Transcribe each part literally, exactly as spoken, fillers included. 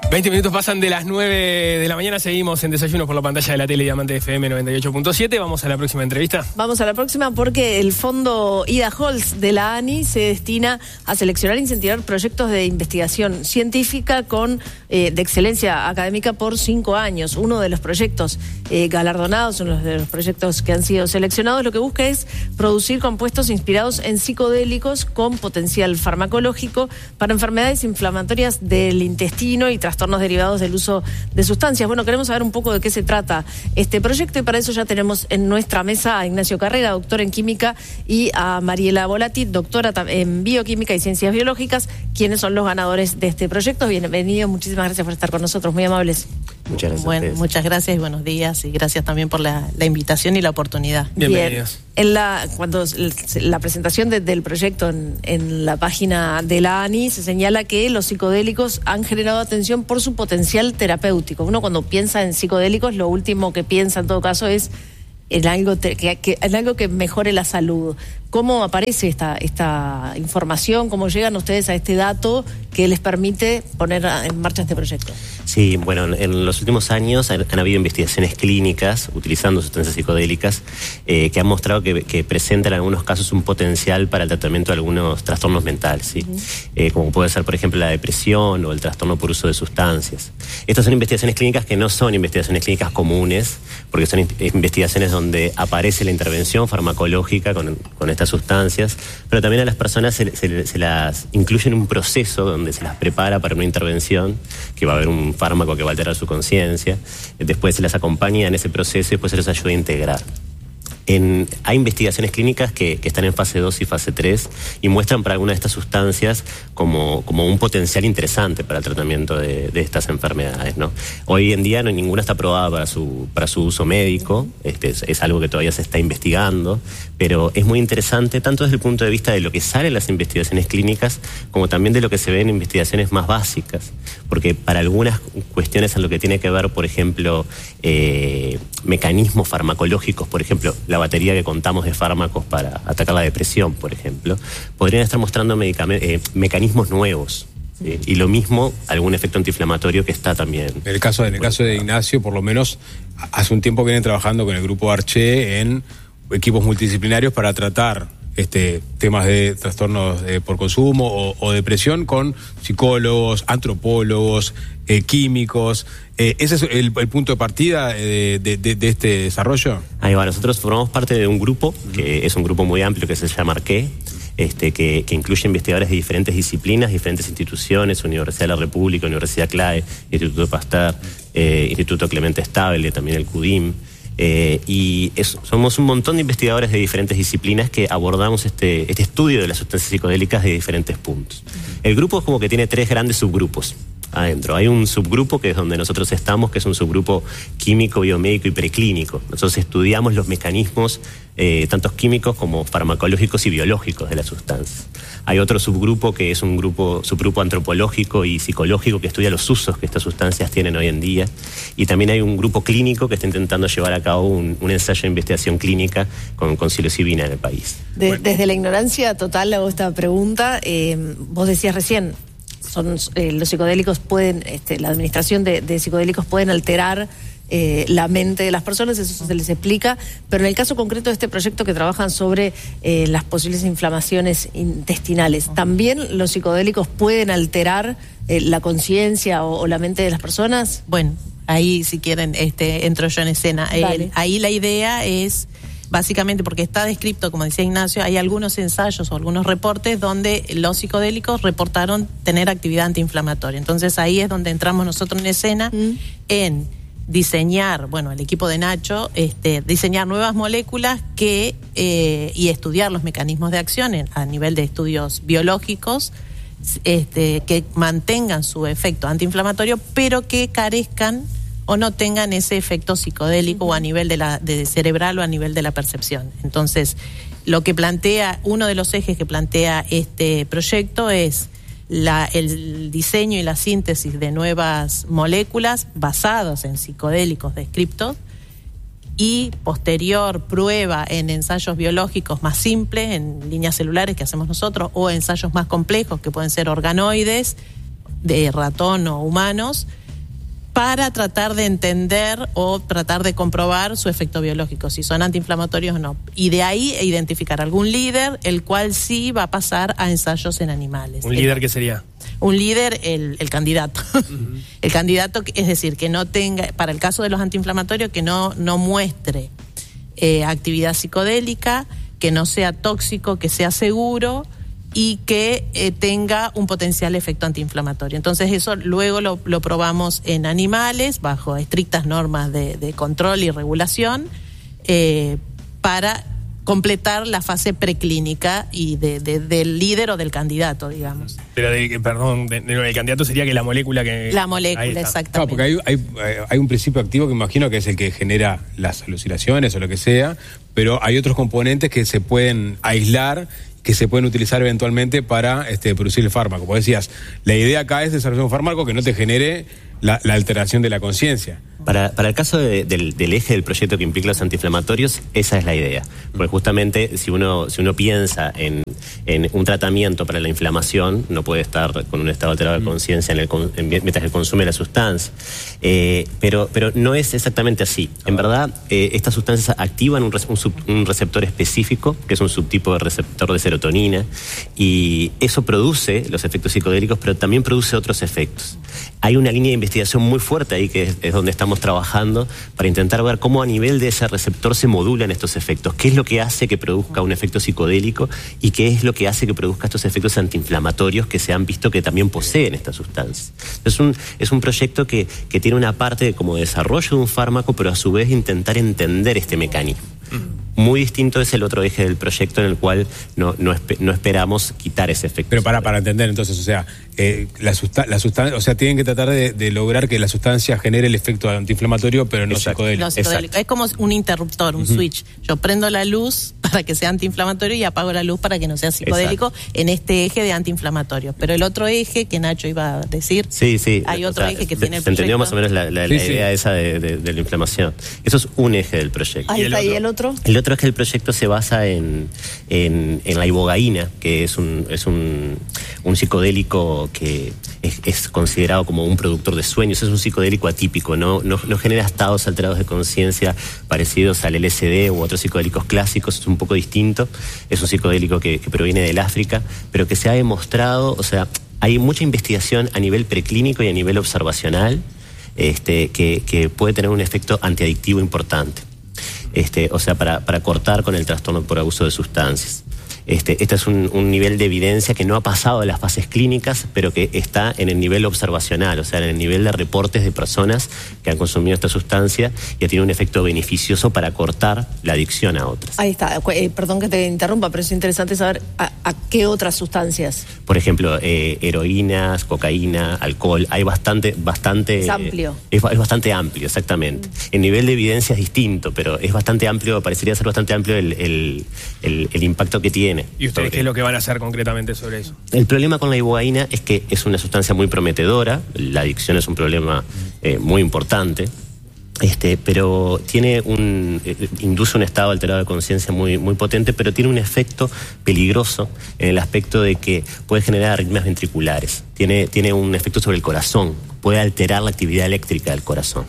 veinte minutos pasan de las nueve de la mañana, seguimos en Desayunos por la pantalla de la tele Diamante F M noventa y ocho punto siete. Vamos a la próxima entrevista. Vamos a la próxima porque el fondo Ida Holz de la ANI se destina a seleccionar e incentivar proyectos de investigación científica con eh, de excelencia académica por cinco años. Uno de los proyectos eh, galardonados, uno de los proyectos que han sido seleccionados, lo que busca es producir compuestos inspirados en psicodélicos con potencial farmacológico para enfermedades inflamatorias del intestino y trastornos derivados del uso de sustancias. Bueno, queremos saber un poco de qué se trata este proyecto y para eso ya tenemos en nuestra mesa a Ignacio Carrera, doctor en química, y a Mariela Volati, doctora en bioquímica y ciencias biológicas, quienes son los ganadores de este proyecto. Bienvenidos, muchísimas gracias por estar con nosotros, muy amables. Muchas gracias. Bueno, muchas gracias y buenos días y gracias también por la, la invitación y la oportunidad. Bienvenidos. Bien. En la, cuando la presentación de, del proyecto en, en la página de la ANI se señala que los psicodélicos han generado atención por su potencial terapéutico. Uno cuando piensa en psicodélicos, lo último que piensa en todo caso es en algo, te, que, que, en algo que mejore la salud. ¿Cómo aparece esta, esta información? ¿Cómo llegan ustedes a este dato que les permite poner en marcha este proyecto? Sí, bueno, en los últimos años han, han habido investigaciones clínicas utilizando sustancias psicodélicas eh, que han mostrado que, que presentan en algunos casos un potencial para el tratamiento de algunos trastornos mentales, ¿sí? Uh-huh. eh, como puede ser, por ejemplo, la depresión o el trastorno por uso de sustancias. Estas son investigaciones clínicas que no son investigaciones clínicas comunes, porque son in- investigaciones donde aparece la intervención farmacológica con, con estas sustancias, pero también a las personas se, se, se las incluye en un proceso donde se las prepara para una intervención, que va a haber un fármaco que va a alterar su conciencia, después se las acompaña en ese proceso y después se les ayuda a integrar. En, hay investigaciones clínicas que, que están en fase dos y fase tres y muestran para algunas de estas sustancias como, como un potencial interesante para el tratamiento de, de estas enfermedades, ¿no? Hoy en día no ninguna está aprobada para su, para su uso médico, este es, es algo que todavía se está investigando, pero es muy interesante tanto desde el punto de vista de lo que sale en las investigaciones clínicas como también de lo que se ve en investigaciones más básicas, porque para algunas cuestiones en lo que tiene que ver, por ejemplo, eh, mecanismos farmacológicos, por ejemplo, la batería que contamos de fármacos para atacar la depresión, por ejemplo, podrían estar mostrando medicame- eh, mecanismos nuevos. ¿Sí? Y lo mismo, algún efecto antiinflamatorio que está también. En el caso, en el caso de Ignacio, por lo menos, hace un tiempo vienen trabajando con el grupo Arché en equipos multidisciplinarios para tratar este temas de trastornos eh, por consumo o, o depresión con psicólogos, antropólogos, eh, químicos. Eh, ¿Ese es el, el punto de partida de, de, de, de este desarrollo? Ahí va, nosotros formamos parte de un grupo, que es un grupo muy amplio que se llama Arché, este, que, que incluye investigadores de diferentes disciplinas, diferentes instituciones, Universidad de la República, Universidad CLAE, Instituto Pasteur, eh, Instituto Clemente Estable, también el CUDIM. Eh, y es, somos un montón de investigadores de diferentes disciplinas que abordamos este, este estudio de las sustancias psicodélicas de diferentes puntos. El grupo es como que tiene tres grandes subgrupos adentro. Hay un subgrupo que es donde nosotros estamos, que es un subgrupo químico, biomédico y preclínico. Nosotros estudiamos los mecanismos, eh, tanto químicos como farmacológicos y biológicos de las sustancias. Hay otro subgrupo que es un grupo, subgrupo antropológico y psicológico que estudia los usos que estas sustancias tienen hoy en día. Y también hay un grupo clínico que está intentando llevar a cabo un, un ensayo de investigación clínica con, con psilocibina en el país. De, bueno. Desde la ignorancia total hago esta pregunta. Eh, vos decías recién, son eh, los psicodélicos pueden, este, la administración de, de psicodélicos pueden alterar eh, la mente de las personas, eso se les explica, pero en el caso concreto de este proyecto que trabajan sobre eh, las posibles inflamaciones intestinales, ¿también los psicodélicos pueden alterar eh, la conciencia o, o la mente de las personas? Bueno, ahí si quieren este, entro yo en escena. Eh, ahí la idea es básicamente porque está descrito, como decía Ignacio, hay algunos ensayos o algunos reportes donde los psicodélicos reportaron tener actividad antiinflamatoria. Entonces ahí es donde entramos nosotros en escena, mm. en diseñar, bueno, el equipo de Nacho, este, diseñar nuevas moléculas que eh, y estudiar los mecanismos de acción en, a nivel de estudios biológicos, este, que mantengan su efecto antiinflamatorio, pero que carezcan o no tengan ese efecto psicodélico uh-huh. o a nivel de la de cerebral o a nivel de la percepción. Entonces, lo que plantea, uno de los ejes que plantea este proyecto es la, el diseño y la síntesis de nuevas moléculas basadas en psicodélicos descriptos y posterior prueba en ensayos biológicos más simples, en líneas celulares que hacemos nosotros, o ensayos más complejos que pueden ser organoides, de ratón o humanos, para tratar de entender o tratar de comprobar su efecto biológico, si son antiinflamatorios o no. Y de ahí identificar algún líder, el cual sí va a pasar a ensayos en animales. ¿Un líder qué sería? Un líder, el, el candidato. Uh-huh. El candidato, es decir, que no tenga, para el caso de los antiinflamatorios, que no, no muestre eh, actividad psicodélica, que no sea tóxico, que sea seguro y que eh, tenga un potencial efecto antiinflamatorio. Entonces eso luego lo, lo probamos en animales bajo estrictas normas de, de control y regulación eh, para completar la fase preclínica y de, de, del líder o del candidato, digamos. Pero, de, perdón, de, de, el candidato sería que la molécula que... La molécula, exactamente. Claro, porque hay, hay, hay un principio activo que imagino que es el que genera las alucinaciones o lo que sea, pero hay otros componentes que se pueden aislar, que se pueden utilizar eventualmente para este, producir el fármaco. Como decías, la idea acá es desarrollar un fármaco que no te genere la, la alteración de la conciencia. Para, para el caso de, del, del eje del proyecto que implica los antiinflamatorios, esa es la idea. Porque justamente si uno, si uno piensa en, en un tratamiento para la inflamación, no puede estar con un estado alterado de conciencia en el, en, mientras que consume la sustancia. Eh, pero, pero no es exactamente así. En verdad, eh, estas sustancias activan un, un, sub, un receptor específico, que es un subtipo de receptor de serotonina, y eso produce los efectos psicodélicos, pero también produce otros efectos. Hay una línea de investigación muy fuerte ahí, que es, es donde estamos trabajando para intentar ver cómo a nivel de ese receptor se modulan estos efectos, qué es lo que hace que produzca un efecto psicodélico y qué es lo que hace que produzca estos efectos antiinflamatorios que se han visto que también poseen estas sustancias. Es un, es un proyecto que, que tiene una parte de como desarrollo de un fármaco, pero a su vez intentar entender este mecanismo. Muy distinto es el otro eje del proyecto en el cual no, no, no esperamos quitar ese efecto. Pero para, para entender entonces, o sea, eh, la, susta la sustancia, o sea, tienen que tratar de, de lograr que la sustancia genere el efecto antiinflamatorio, pero no psicodélico. No psicodélico. Es como un interruptor, un uh-huh. switch. Yo prendo la luz para que sea antiinflamatorio y apago la luz para que no sea psicodélico. Exacto. En este eje de antiinflamatorio. Pero el otro eje que Nacho iba a decir, sí, sí. hay otro o sea, eje que se, tiene el se proyecto. entendió más o menos la, la, sí, la sí. idea esa de, de, de la inflamación. Eso es un eje del proyecto. Ahí está, ¿y el otro? El otro es que el proyecto se basa en, en, en la ibogaína, que es un, es un, un psicodélico que es, es considerado como un productor de sueños. Es un psicodélico atípico, no, no, no genera estados alterados de conciencia parecidos al L S D u otros psicodélicos clásicos. Es un poco distinto. Es un psicodélico que, que proviene del África, pero que se ha demostrado, o sea, hay mucha investigación a nivel preclínico y a nivel observacional este, que, que puede tener un efecto antiadictivo importante. Este, o sea, para, para cortar con el trastorno por abuso de sustancias. Este, este es un, un nivel de evidencia que no ha pasado de las fases clínicas, pero que está en el nivel observacional, o sea, en el nivel de reportes de personas que han consumido esta sustancia y ha tenido un efecto beneficioso para cortar la adicción a otras. Ahí está. Eh, perdón que te interrumpa, pero es interesante saber a, a qué otras sustancias. Por ejemplo, eh, heroínas, cocaína, alcohol. Hay bastante... bastante es amplio. Eh, es, es bastante amplio, exactamente. Mm. El nivel de evidencia es distinto, pero es bastante amplio, parecería ser bastante amplio el, el, el, el impacto que tiene. ¿Y ustedes qué es lo que van a hacer concretamente sobre eso? El problema con la ibogaína es que es una sustancia muy prometedora, la adicción es un problema eh, muy importante, este, pero tiene un eh, induce un estado alterado de conciencia muy, muy potente, pero tiene un efecto peligroso en el aspecto de que puede generar arritmias ventriculares, tiene, tiene un efecto sobre el corazón, puede alterar la actividad eléctrica del corazón.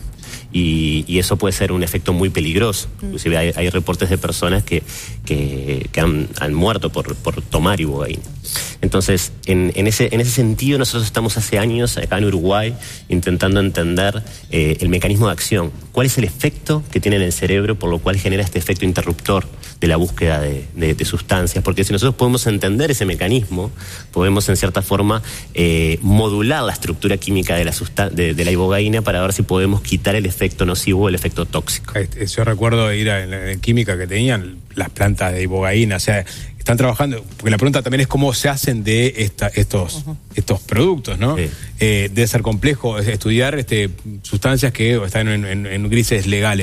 Y, y eso puede ser un efecto muy peligroso. Inclusive hay, hay reportes de personas que, que, que han, han muerto por, por tomar ibogaína. Entonces, en, en, ese, en ese sentido, nosotros estamos hace años acá en Uruguay intentando entender eh, el mecanismo de acción. ¿Cuál es el efecto que tiene en el cerebro por lo cual genera este efecto interruptor de la búsqueda de, de, de sustancias? Porque si nosotros podemos entender ese mecanismo, podemos en cierta forma eh, modular la estructura química de la, de, de la ibogaína para ver si podemos quitar el efecto nocivo o el efecto tóxico. Yo recuerdo ir a la química que tenían las plantas de ibogaína, o sea, están trabajando, porque la pregunta también es cómo se hacen de esta, estos, uh-huh. estos productos, ¿no? Sí. Eh, debe ser complejo estudiar este, sustancias que están en, en, en grises legales.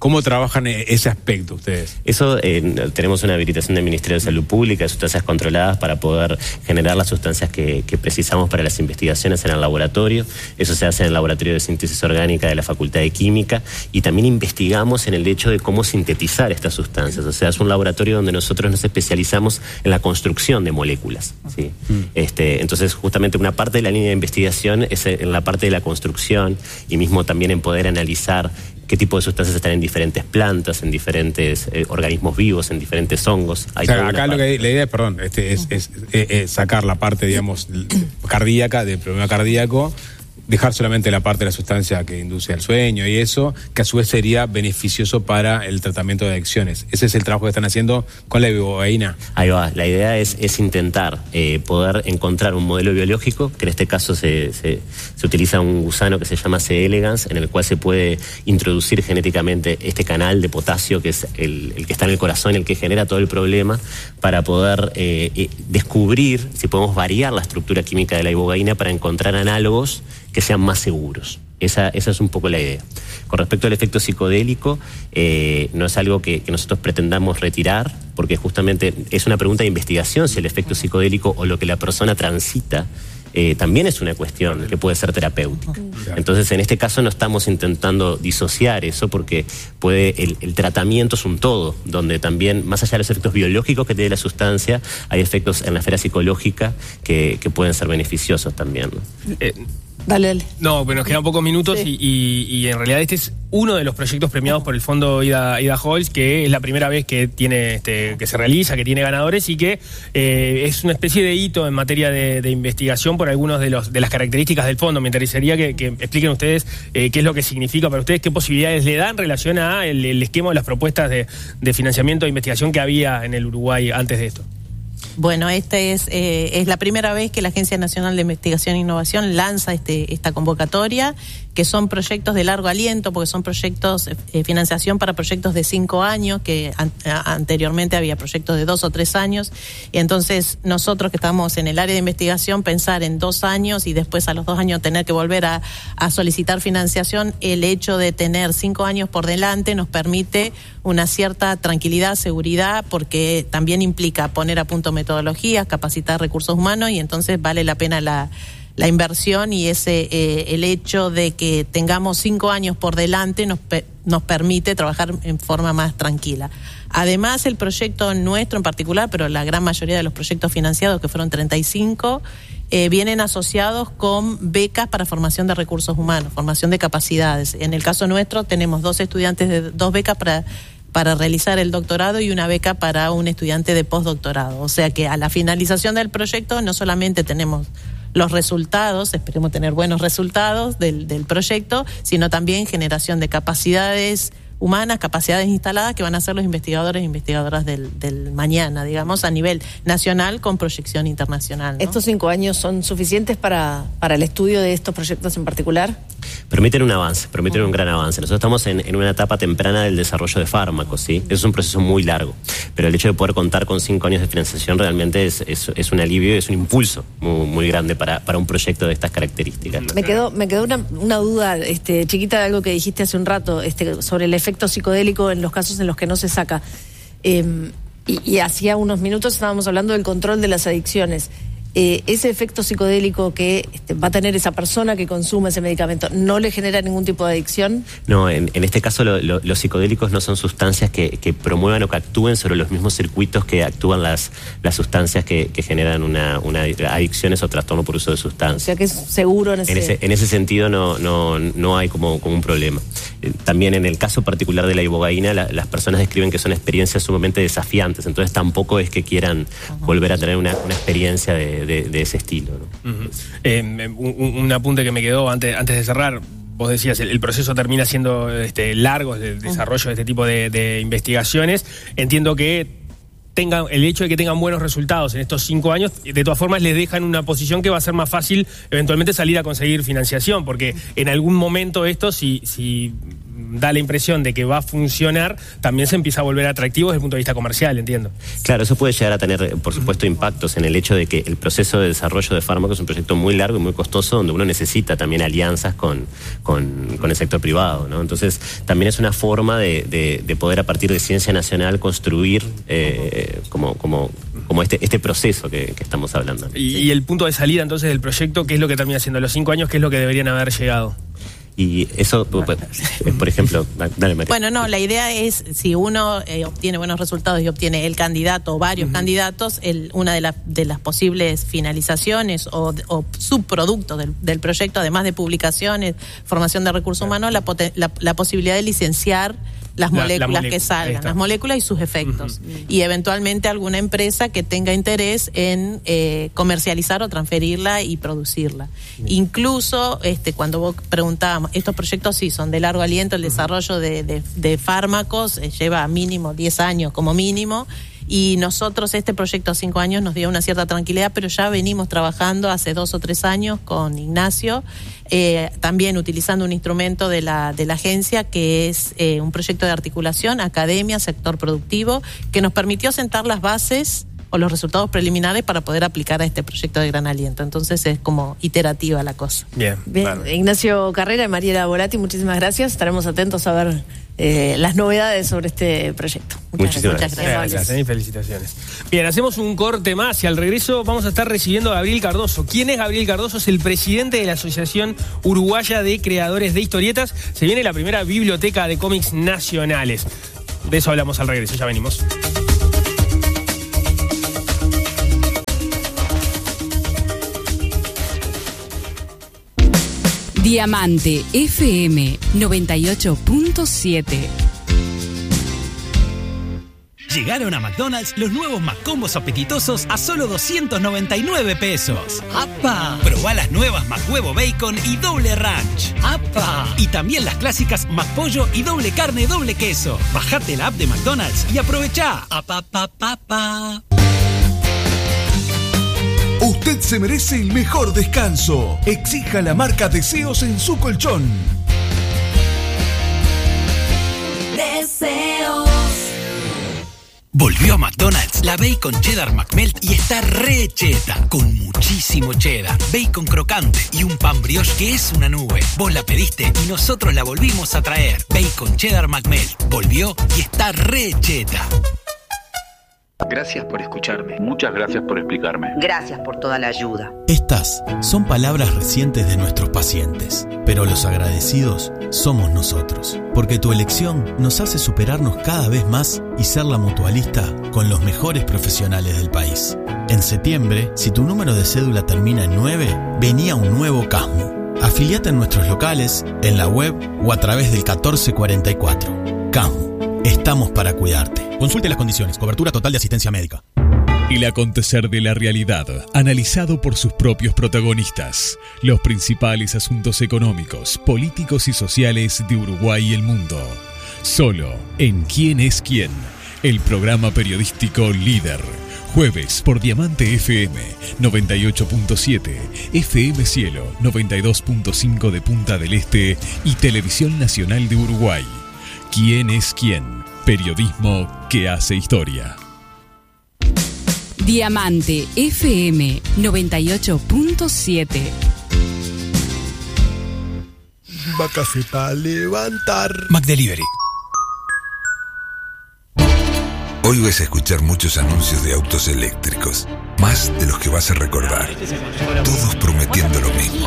¿Cómo trabajan ese aspecto ustedes? Eso, eh, tenemos una habilitación del Ministerio de Salud Pública de sustancias controladas para poder generar las sustancias que, que precisamos para las investigaciones en el laboratorio. Eso se hace en el Laboratorio de Síntesis Orgánica de la Facultad de Química, y también investigamos en el hecho de cómo sintetizar estas sustancias. O sea, es un laboratorio donde nosotros nos especializamos en la construcción de moléculas, ¿sí? Mm. Este, entonces, justamente una parte de la línea de investigación es en la parte de la construcción, y mismo también en poder analizar qué tipo de sustancias están en diferentes plantas, en diferentes eh, organismos vivos, en diferentes hongos. Hay o sea, acá lo que la idea es, perdón, este, es, es, es, es sacar la parte, digamos, cardíaca, del problema cardíaco, dejar solamente la parte de la sustancia que induce al sueño y eso, que a su vez sería beneficioso para el tratamiento de adicciones. Ese es el trabajo que están haciendo con la ibogaína. Ahí va, la idea es, es intentar eh, poder encontrar un modelo biológico, que en este caso se, se, se utiliza un gusano que se llama C. elegans, en el cual se puede introducir genéticamente este canal de potasio, que es el, el que está en el corazón, el que genera todo el problema, para poder eh, eh, descubrir si podemos variar la estructura química de la ibogaína para encontrar análogos que sean más seguros. Esa, esa es un poco la idea. Con respecto al efecto psicodélico, eh, no es algo que, que nosotros pretendamos retirar, porque justamente es una pregunta de investigación si el efecto psicodélico o lo que la persona transita eh, también es una cuestión que puede ser terapéutica. Entonces, en este caso no estamos intentando disociar eso, porque puede el, el tratamiento es un todo, donde también, más allá de los efectos biológicos que tiene la sustancia, hay efectos en la esfera psicológica que, que pueden ser beneficiosos también, ¿no? Eh, Dale, dale. No, pero nos quedan pocos minutos, Sí. y, y, y en realidad este es uno de los proyectos premiados por el Fondo Ida, Ida Holz, que es la primera vez que tiene este, que se realiza, que tiene ganadores, y que eh, es una especie de hito en materia de, de investigación por algunos de los de las características del fondo. Me interesaría que, que expliquen ustedes eh, qué es lo que significa para ustedes, qué posibilidades le dan en relación a el, el esquema de las propuestas de, de financiamiento de investigación que había en el Uruguay antes de esto. Bueno, esta es, eh, es la primera vez que la Agencia Nacional de Investigación e Innovación lanza este, esta convocatoria, que son proyectos de largo aliento, porque son proyectos, eh, financiación para proyectos de cinco años, que an anteriormente había proyectos de dos o tres años, y entonces nosotros que estamos en el área de investigación, pensar en dos años y después a los dos años tener que volver a, a solicitar financiación, el hecho de tener cinco años por delante nos permite una cierta tranquilidad, seguridad, porque también implica poner a punto metodologías, capacitar recursos humanos, y entonces vale la pena la, la inversión, y ese eh, el hecho de que tengamos cinco años por delante nos, pe nos permite trabajar en forma más tranquila. Además, el proyecto nuestro en particular, pero la gran mayoría de los proyectos financiados, que fueron treinta y cinco, eh, vienen asociados con becas para formación de recursos humanos, formación de capacidades. En el caso nuestro tenemos dos estudiantes de dos becas para para realizar el doctorado y una beca para un estudiante de postdoctorado. O sea que a la finalización del proyecto no solamente tenemos los resultados, esperemos tener buenos resultados del, del proyecto, sino también generación de capacidades humanas, capacidades instaladas que van a ser los investigadores e investigadoras del, del mañana, digamos, a nivel nacional con proyección internacional, ¿no? ¿Estos cinco años son suficientes para, para el estudio de estos proyectos en particular? Permiten un avance, permiten un gran avance. Nosotros estamos en, en una etapa temprana del desarrollo de fármacos, ¿sí? Es un proceso muy largo, pero el hecho de poder contar con cinco años de financiación realmente es, es, es un alivio, es un impulso muy, muy grande para, para un proyecto de estas características. Me quedó, me quedó una, una duda este, chiquita de algo que dijiste hace un rato este, sobre el efecto psicodélico en los casos en los que no se saca. Eh, y, y hacía unos minutos estábamos hablando del control de las adicciones. Eh, ese efecto psicodélico que este, va a tener esa persona que consume ese medicamento, ¿no le genera ningún tipo de adicción? No, en, en este caso lo, lo, los psicodélicos no son sustancias que, que promuevan o que actúen sobre los mismos circuitos que actúan las, las sustancias que, que generan una, una adicciones o trastorno por uso de sustancias. O sea que es seguro en ese... En ese, en ese sentido no, no, no hay como, como un problema. Eh, también en el caso particular de la ibogaína, la, las personas describen que son experiencias sumamente desafiantes, entonces tampoco es que quieran uh-huh. volver a tener una, una experiencia de De, de ese estilo, ¿no? Uh-huh. eh, un, un apunte que me quedó antes, antes de cerrar. Vos decías, el, el proceso termina siendo este, largo, el desarrollo de este tipo de, de investigaciones. Entiendo que tengan, el hecho de que tengan buenos resultados en estos cinco años, de todas formas les dejan una posición que va a ser más fácil eventualmente salir a conseguir financiación, porque en algún momento esto, si, si da la impresión de que va a funcionar, también se empieza a volver atractivo desde el punto de vista comercial, entiendo. Claro, eso puede llegar a tener, por supuesto, impactos en el hecho de que el proceso de desarrollo de fármacos es un proyecto muy largo y muy costoso, donde uno necesita también alianzas con, con, con el sector privado, ¿no? Entonces, también es una forma de, de, de poder, a partir de ciencia nacional, construir eh, como, como, como este, este proceso que, que estamos hablando. Y, y el punto de salida, entonces, del proyecto, ¿qué es lo que termina siendo? Los cinco años, ¿qué es lo que deberían haber llegado? Y eso, por ejemplo, dale, María. Bueno, no, la idea es, si uno eh, obtiene buenos resultados y obtiene el candidato o varios uh-huh. candidatos, el, una de, la, de las posibles finalizaciones o, o subproductos del, del proyecto, además de publicaciones, formación de recursos humanos, la, la, la posibilidad de licenciar las moléculas la, la molécula, que salgan, las moléculas y sus efectos. Uh-huh. Y eventualmente alguna empresa que tenga interés en eh, comercializar o transferirla y producirla. Uh-huh. Incluso, este, cuando vos preguntábamos, estos proyectos sí son de largo aliento, el uh-huh. desarrollo de, de, de fármacos eh, lleva mínimo diez años como mínimo. Y nosotros, este proyecto a cinco años nos dio una cierta tranquilidad, pero ya venimos trabajando hace dos o tres años con Ignacio, eh, también utilizando un instrumento de la, de la agencia que es eh, un proyecto de articulación, academia, sector productivo, que nos permitió sentar las bases o los resultados preliminares para poder aplicar a este proyecto de gran aliento. Entonces es como iterativa la cosa. Bien, Bien. Claro. Ignacio Carrera y Mariela Volati, muchísimas gracias. Estaremos atentos a ver eh, las novedades sobre este proyecto. Muchas Muchísimas gracias. gracias. Gracias, gracias y felicitaciones. Bien, hacemos un corte más y al regreso vamos a estar recibiendo a Gabriel Cardoso. ¿Quién es Gabriel Cardoso? Es el presidente de la Asociación Uruguaya de Creadores de Historietas. Se viene la primera biblioteca de cómics nacionales. De eso hablamos al regreso, ya venimos. Diamante F M noventa y ocho punto siete. Llegaron a McDonald's los nuevos McCombos apetitosos a solo doscientos noventa y nueve pesos. ¡Apa! Probá las nuevas McHuevo Bacon y doble ranch. ¡Apa! Y también las clásicas McPollo y doble carne, doble queso. Bajate la app de McDonald's y aprovechá. ¡Apa, pa, pa, pa! Usted se merece el mejor descanso. Exija la marca Deseos en su colchón. Deseos. Volvió a McDonald's la Bacon Cheddar McMelt y está re cheta, con muchísimo cheddar, bacon crocante y un pan brioche que es una nube. Vos la pediste y nosotros la volvimos a traer. Bacon Cheddar McMelt volvió y está re cheta. Gracias por escucharme. Muchas gracias por explicarme. Gracias por toda la ayuda. Estas son palabras recientes de nuestros pacientes, pero los agradecidos somos nosotros, porque tu elección nos hace superarnos cada vez más y ser la mutualista con los mejores profesionales del país. En septiembre, si tu número de cédula termina en nueve, venía un nuevo CASMU. Afiliate en nuestros locales, en la web o a través del catorce cuarenta y cuatro. CASMU, estamos para cuidarte. Consulte las condiciones, cobertura total de asistencia médica. El acontecer de la realidad, analizado por sus propios protagonistas. Los principales asuntos económicos, políticos y sociales de Uruguay y el mundo. Solo en ¿Quién es quién? El programa periodístico líder. Jueves por Diamante F M noventa y ocho punto siete, F M Cielo noventa y dos punto cinco de Punta del Este y Televisión Nacional de Uruguay. ¿Quién es quién? Periodismo que hace historia. Diamante F M noventa y ocho punto siete. Vacase para levantar. McDelivery. Hoy vas a escuchar muchos anuncios de autos eléctricos, más de los que vas a recordar. Todos prometiendo lo mismo.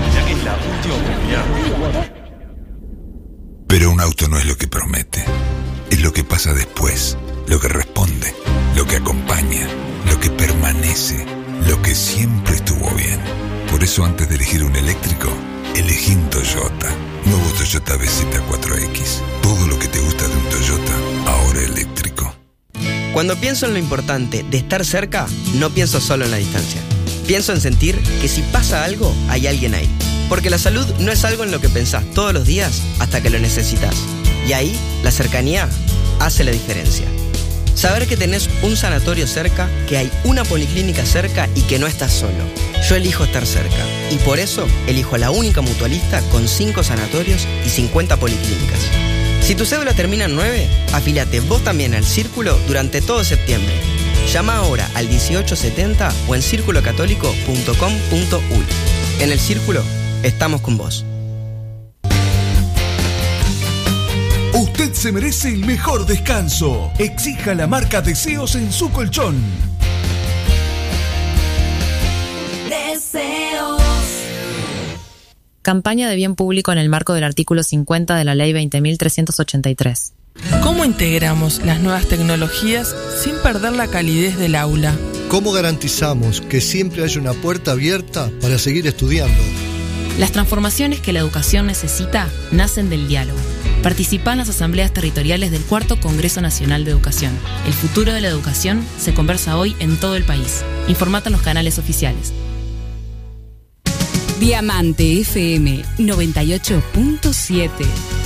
Pero un auto no es lo que promete, es lo que pasa después, lo que responde, lo que acompaña, lo que permanece, lo que siempre estuvo bien. Por eso antes de elegir un eléctrico, elegí un Toyota. Nuevo Toyota B Z cuatro X. Todo lo que te gusta de un Toyota, ahora eléctrico. Cuando pienso en lo importante de estar cerca, no pienso solo en la distancia. Pienso en sentir que si pasa algo, hay alguien ahí. Porque la salud no es algo en lo que pensás todos los días hasta que lo necesitas. Y ahí, la cercanía hace la diferencia. Saber que tenés un sanatorio cerca, que hay una policlínica cerca y que no estás solo. Yo elijo estar cerca. Y por eso, elijo a la única mutualista con cinco sanatorios y cincuenta policlínicas. Si tu cédula termina en nueve, afíliate vos también al Círculo durante todo septiembre. Llama ahora al dieciocho setenta o en círculo católico punto com punto uy. En el Círculo, estamos con vos. Usted se merece el mejor descanso. Exija la marca Deseos en su colchón. Deseos. Campaña de bien público en el marco del artículo cincuenta de la Ley veinte mil trescientos ochenta y tres. ¿Cómo integramos las nuevas tecnologías sin perder la calidez del aula? ¿Cómo garantizamos que siempre haya una puerta abierta para seguir estudiando? Las transformaciones que la educación necesita nacen del diálogo. Participa en las asambleas territoriales del Cuarto Congreso Nacional de Educación. El futuro de la educación se conversa hoy en todo el país. Informate en los canales oficiales. Diamante F M noventa y ocho punto siete.